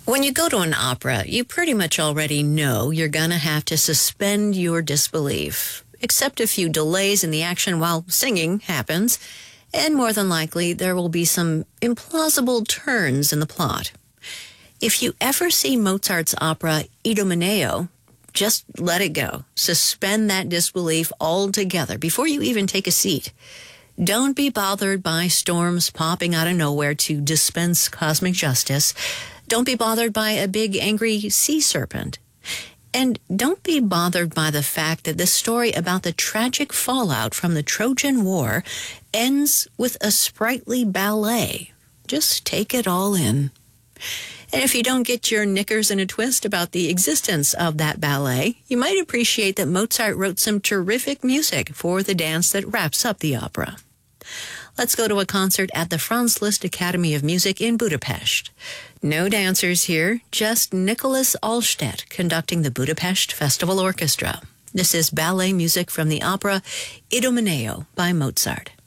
When you go to an opera, you pretty much already know you're going to have to suspend your disbelief, accept a few delays in the action while singing happens, and more than likely there will be some implausible turns in the plot. If you ever see Mozart's opera Idomeneo, just let it go. Suspend that disbelief altogether before you even take a seat. Don't be bothered by storms popping out of nowhere to dispense cosmic justice. Don't be bothered by a big angry sea serpent. And don't be bothered by the fact that this story about the tragic fallout from the Trojan War ends with a sprightly ballet. Just take it all in. And if you don't get your knickers in a twist about the existence of that ballet, you might appreciate that Mozart wrote some terrific music for the dance that wraps up the opera. Let's go to a concert at the Franz Liszt Academy of Music in Budapest. No dancers here, just Nicholas Allstedt conducting the Budapest Festival Orchestra. This is ballet music from the opera Idomeneo by Mozart.